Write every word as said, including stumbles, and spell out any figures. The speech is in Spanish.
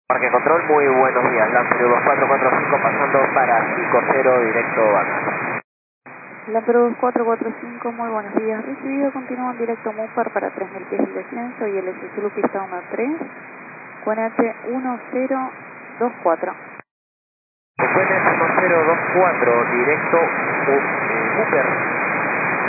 Parque Control, muy buenos días. Lampero dos cuatro cuatro cinco pasando para cinco cero directo acá. Lampero dos cuatro cuatro cinco, muy buenos días. Recibido, continúa en directo Mufar para tres mil pies de descenso y el S Zulu pista uno tres con H uno cero dos cuatro. Después de uno cero dos cuatro directo uh, Cooper.